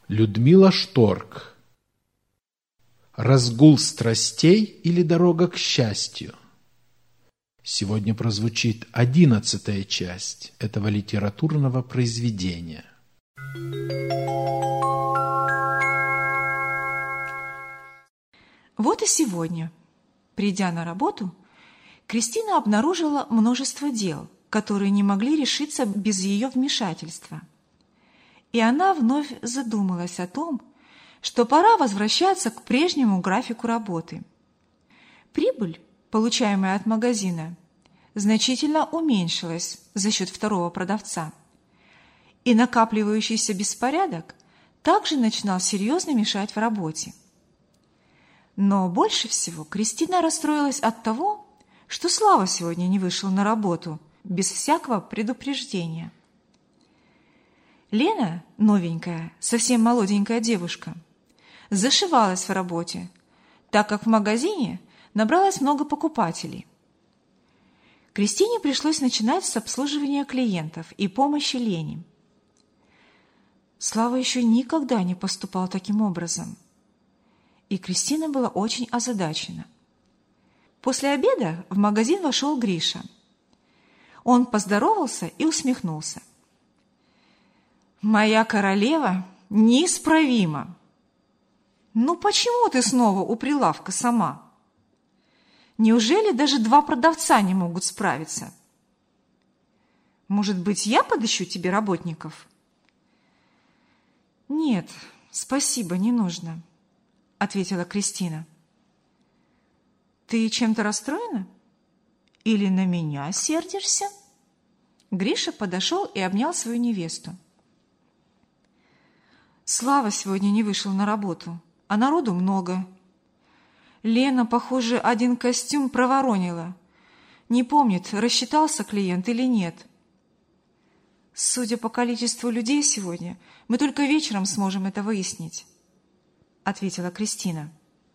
Людмила Шторк. Разгул страстей или дорога к счастью? Сегодня прозвучит 11-я часть этого литературного произведения. Вот и сегодня, придя на работу, Кристина обнаружила множество дел, которые не могли решиться без ее вмешательства. И она вновь задумалась о том, что пора возвращаться к прежнему графику работы. Прибыль, получаемая от магазина, значительно уменьшилась за счет второго продавца, и накапливающийся беспорядок также начинал серьезно мешать в работе. Но больше всего Кристина расстроилась от того, что Слава сегодня не вышел на работу без всякого предупреждения. Лена, новенькая, совсем молоденькая девушка, зашивалась в работе, так как в магазине набралось много покупателей. Кристине пришлось начинать с обслуживания клиентов и помощи Лене. Слава еще никогда не поступал таким образом, и Кристина была очень озадачена. После обеда в магазин вошел Гриша. Он поздоровался и усмехнулся. «Моя королева неисправима. Ну почему ты снова у прилавка сама? Неужели даже 2 продавца не могут справиться? Может быть, я подыщу тебе работников?» «Нет, спасибо, не нужно», — ответила Кристина. «Ты чем-то расстроена? Или на меня сердишься?» Гриша подошел и обнял свою невесту. «Слава сегодня не вышел на работу, а народу много. Лена, похоже, один костюм проворонила. Не помнит, рассчитался клиент или нет. Судя по количеству людей сегодня, мы только вечером сможем это выяснить», — ответила Кристина.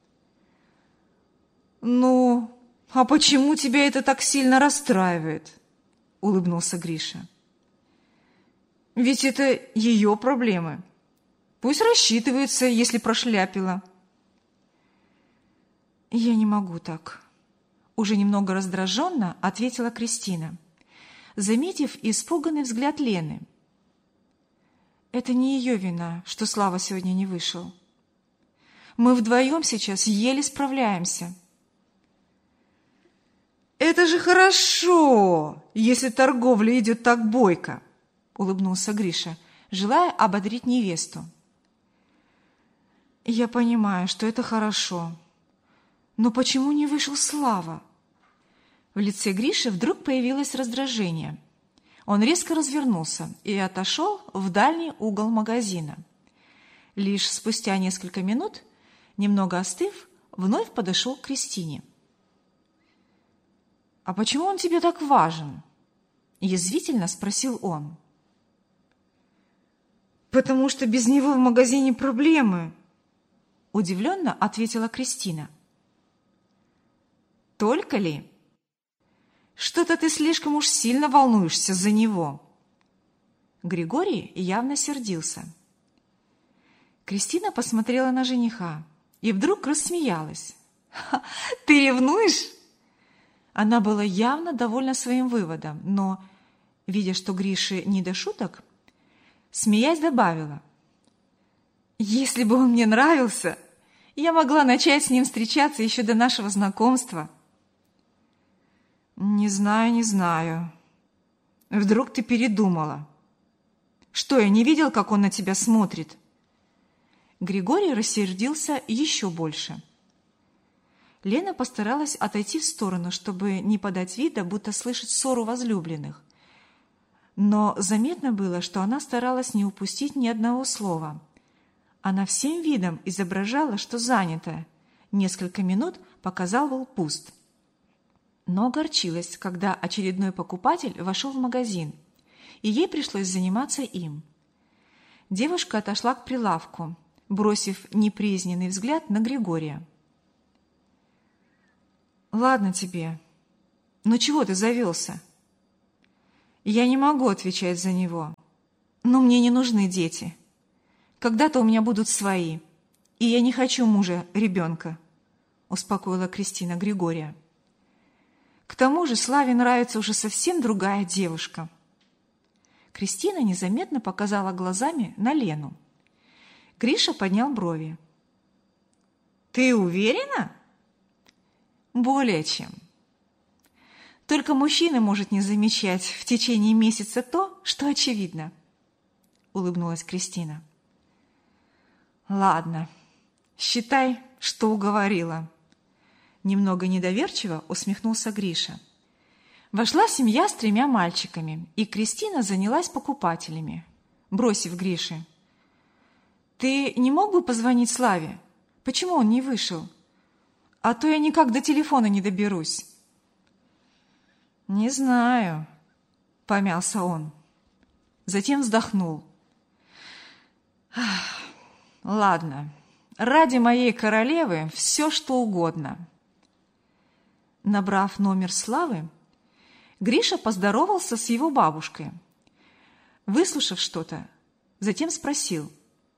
«Ну, а почему тебя это так сильно расстраивает?» — улыбнулся Гриша. «Ведь это ее проблемы. Пусть рассчитывается, если прошляпила». «Я не могу так», — уже немного раздраженно ответила Кристина, заметив испуганный взгляд Лены. «Это не ее вина, что Слава сегодня не вышел. Мы вдвоем сейчас еле справляемся». «Это же хорошо, если торговля идет так бойко», — улыбнулся Гриша, желая ободрить невесту. «Я понимаю, что это хорошо. Но почему не вышел Слава?» В лице Гриши вдруг появилось раздражение. Он резко развернулся и отошел в дальний угол магазина. Лишь спустя несколько минут, немного остыв, вновь подошел к Кристине. «А почему он тебе так важен?» – язвительно спросил он. «Потому что без него в магазине проблемы», – удивленно ответила Кристина. «Только ли? Что-то ты слишком уж сильно волнуешься за него». Григорий явно сердился. Кристина посмотрела на жениха и вдруг рассмеялась. «Ты ревнуешь?» Она была явно довольна своим выводом, но, видя, что Грише не до шуток, смеясь, добавила: «Если бы он мне нравился, я могла начать с ним встречаться еще до нашего знакомства». «Не знаю. Вдруг ты передумала? Что, я не видел, как он на тебя смотрит?» Григорий рассердился еще больше. Лена постаралась отойти в сторону, чтобы не подать вида, будто слышит ссору возлюбленных. Но заметно было, что она старалась не упустить ни одного слова. Она всем видом изображала, что занята. Несколько минут показал был пуст. Но огорчилась, когда очередной покупатель вошел в магазин, и ей пришлось заниматься им. Девушка отошла к прилавку, бросив неприязненный взгляд на Григория. «Ладно тебе. Но чего ты завелся? Я не могу отвечать за него. Но мне не нужны дети. Когда-то у меня будут свои, и я не хочу мужа-ребенка», – успокоила Кристина Григория. «К тому же Славе нравится уже совсем другая девушка». Кристина незаметно показала глазами на Лену. Гриша поднял брови. «Ты уверена?» «Более чем. Только мужчина может не замечать в течение месяца то, что очевидно», – улыбнулась Кристина. «Ладно, считай, что уговорила». Немного недоверчиво усмехнулся Гриша. Вошла семья с 3 мальчиками, и Кристина занялась покупателями, бросив Грише: «Ты не мог бы позвонить Славе? Почему он не вышел? А то я никак до телефона не доберусь». «Не знаю», — помялся он. Затем вздохнул. «Ладно, ради моей королевы все, что угодно». Набрав номер Славы, Гриша поздоровался с его бабушкой. Выслушав что-то, затем спросил: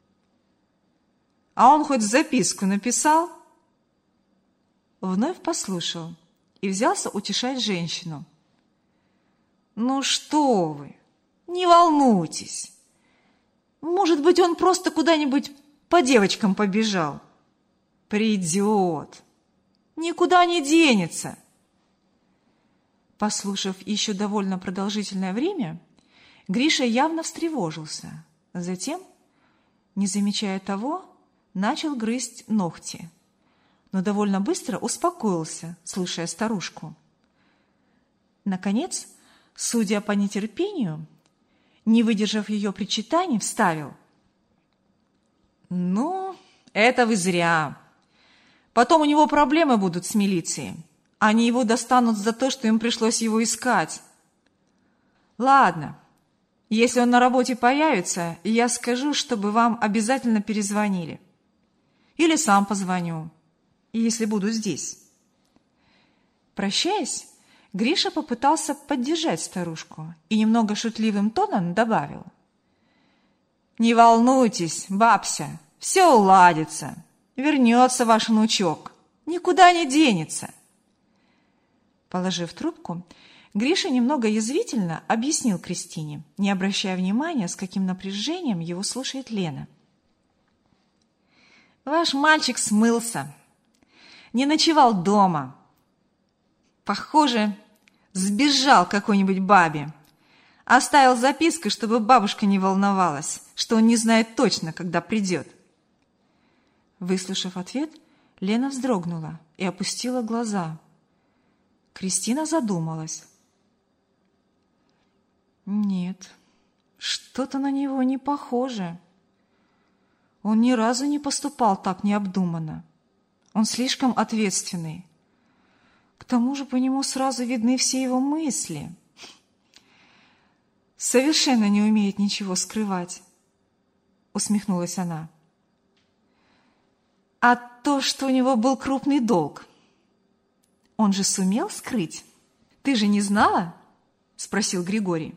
«А он хоть записку написал?» Вновь послушал и взялся утешать женщину. «Ну что вы, не волнуйтесь. Может быть, он просто куда-нибудь по девочкам побежал. Придет, никуда не денется». Послушав еще довольно продолжительное время, Гриша явно встревожился. Затем, не замечая того, начал грызть ногти, но довольно быстро успокоился, слушая старушку. Наконец, судя по нетерпению, не выдержав ее причитаний, вставил: «Ну, это вы зря. Потом у него проблемы будут с милицией. Они его достанут за то, что им пришлось его искать. Ладно, если он на работе появится, я скажу, чтобы вам обязательно перезвонили. Или сам позвоню, если буду здесь». Прощаясь, Гриша попытался поддержать старушку и немного шутливым тоном добавил: «Не волнуйтесь, бабся, все уладится. Вернется ваш внучок, никуда не денется». Положив трубку, Гриша немного язвительно объяснил Кристине, не обращая внимания, с каким напряжением его слушает Лена. «Ваш мальчик смылся, не ночевал дома. Похоже, сбежал к какой-нибудь бабе. Оставил записку, чтобы бабушка не волновалась, что он не знает точно, когда придет». Выслушав ответ, Лена вздрогнула и опустила глаза. Кристина задумалась. «Нет, что-то на него не похоже. Он ни разу не поступал так необдуманно. Он слишком ответственный. К тому же по нему сразу видны все его мысли. Совершенно не умеет ничего скрывать», — усмехнулась она. «А то, что у него был крупный долг, он же сумел скрыть? Ты же не знала?» — спросил Григорий.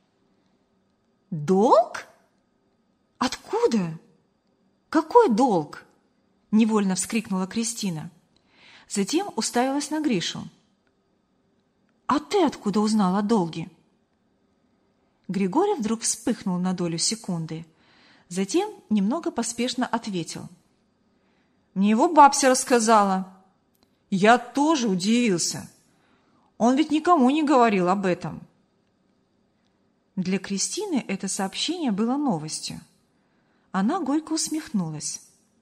«Долг? Откуда? Какой долг?» — невольно вскрикнула Кристина. Затем уставилась на Гришу. «А ты откуда узнал о долге?» Григорий вдруг вспыхнул на долю секунды. Затем немного поспешно ответил: «Мне его бабся рассказала». Я тоже удивился. Он ведь никому не говорил об этом. Для Кристины это сообщение было новостью. Она горько усмехнулась.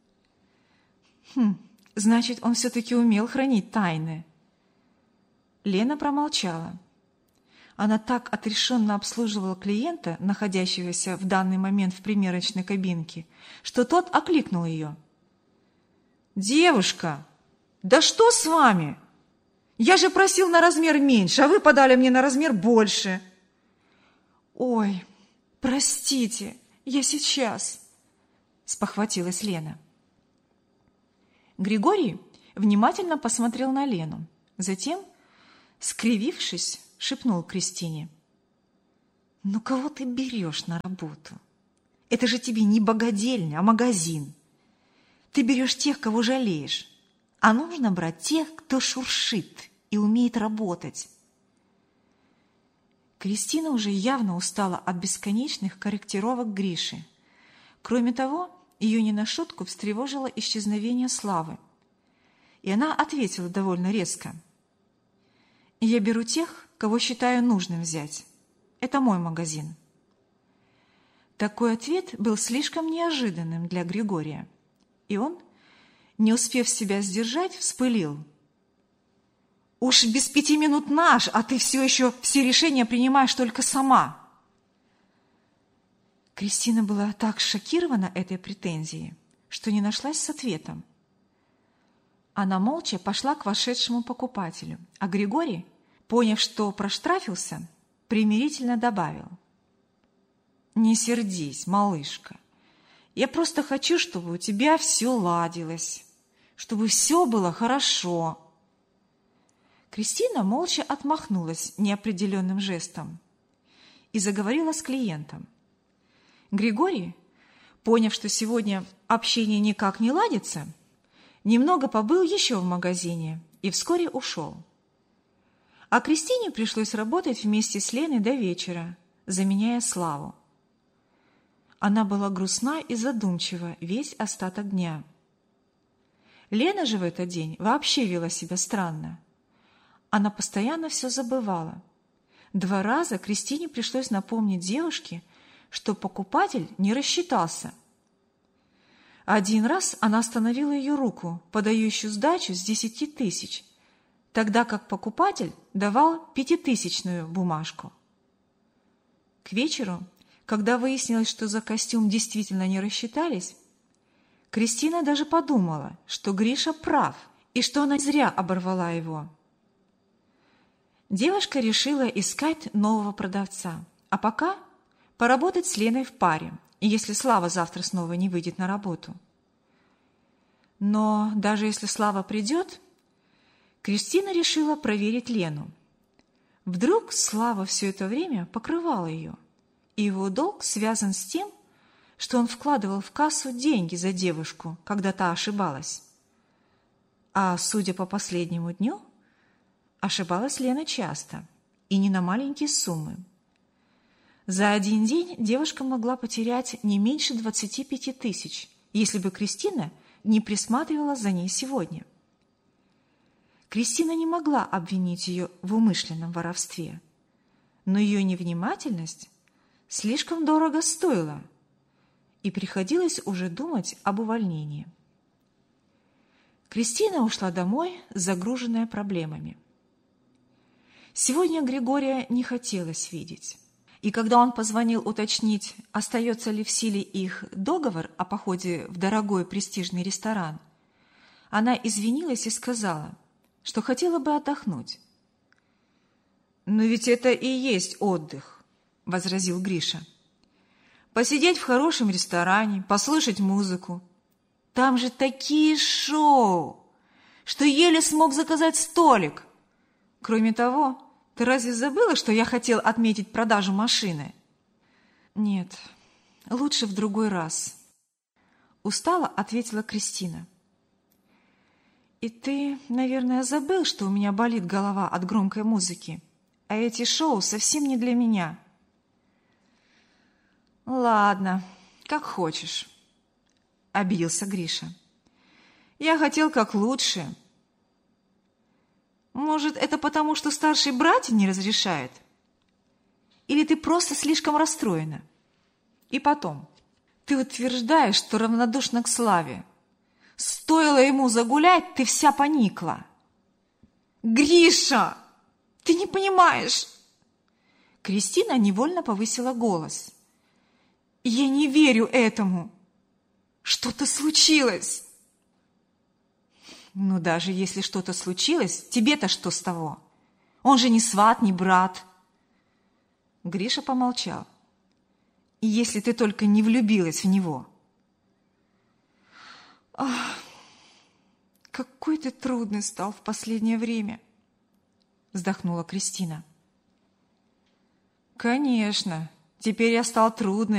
Значит, он все-таки умел хранить тайны. Лена промолчала. Она так отрешенно обслуживала клиента, находящегося в данный момент в примерочной кабинке, что тот окликнул ее. «Девушка, да что с вами? Я же просил на размер меньше, а вы подали мне на размер больше». «Ой, простите, я сейчас», — спохватилась Лена. Григорий внимательно посмотрел на Лену, затем, скривившись, шепнул Кристине: «Ну кого ты берешь на работу? Это же тебе не богадельня, а магазин. Ты берешь тех, кого жалеешь, а нужно брать тех, кто шуршит и умеет работать. Кристина уже явно устала от бесконечных корректировок Гриши. Кроме того, ее не на шутку встревожило исчезновение Славы. И она ответила довольно резко. «Я беру тех, кого считаю нужным взять. Это мой магазин». Такой ответ был слишком неожиданным для Григория. И он, не успев себя сдержать, вспылил. «Уж без 5 минут наш, а ты все еще все решения принимаешь только сама». Кристина была так шокирована этой претензией, что не нашлась с ответом. Она молча пошла к вошедшему покупателю, а Григорий, поняв, что проштрафился, примирительно добавил. «Не сердись, малышка. Я просто хочу, чтобы у тебя все ладилось, чтобы все было хорошо». Кристина молча отмахнулась неопределенным жестом и заговорила с клиентом. Григорий, поняв, что сегодня общение никак не ладится, немного побыл еще в магазине и вскоре ушел. А Кристине пришлось работать вместе с Леной до вечера, заменяя Славу. Она была грустна и задумчива весь остаток дня. Лена же в этот день вообще вела себя странно. Она постоянно все забывала. 2 раза Кристине пришлось напомнить девушке, что покупатель не рассчитался. 1 раз она остановила ее руку, подающую сдачу с 10 000, тогда как покупатель давал 5000-ную бумажку. К вечеру, когда выяснилось, что за костюм действительно не рассчитались, Кристина даже подумала, что Гриша прав и что она зря оборвала его. Девушка решила искать нового продавца, а пока поработать с Леной в паре, если Слава завтра снова не выйдет на работу. Но даже если Слава придет, Кристина решила проверить Лену. Вдруг Слава все это время покрывал ее, и его долг связан с тем, что он вкладывал в кассу деньги за девушку, когда та ошибалась. А судя по последнему дню, ошибалась Лена часто и не на маленькие суммы. За 1 день девушка могла потерять не меньше 25 000, если бы Кристина не присматривала за ней сегодня. Кристина не могла обвинить ее в умышленном воровстве, но ее невнимательность слишком дорого стоила, и приходилось уже думать об увольнении. Кристина ушла домой, загруженная проблемами. Сегодня Григория не хотелось видеть. И когда он позвонил уточнить, остается ли в силе их договор о походе в дорогой престижный ресторан, она извинилась и сказала, что хотела бы отдохнуть. «Но ведь это и есть отдых», — возразил Гриша. «Посидеть в хорошем ресторане, послушать музыку. Там же такие шоу, что еле смог заказать столик. Кроме того, ты разве забыла, что я хотел отметить продажу машины?» «Нет, лучше в другой раз», — устало ответила Кристина. «И ты, наверное, забыл, что у меня болит голова от громкой музыки, а эти шоу совсем не для меня». «Ладно, как хочешь», — обиделся Гриша. «Я хотел как лучше». «Может, это потому, что старший братья не разрешает? Или ты просто слишком расстроена? И потом, ты утверждаешь, что равнодушна к Славе. Стоило ему загулять, ты вся поникла». «Гриша, ты не понимаешь!» Кристина невольно повысила голос. «Я не верю этому. Что-то случилось». «Ну, даже если что-то случилось, тебе-то что с того? Он же не сват, не брат». Гриша помолчал. «И если ты только не влюбилась в него». «Ах, какой ты трудный стал в последнее время», вздохнула Кристина. «Конечно, теперь я стал трудным.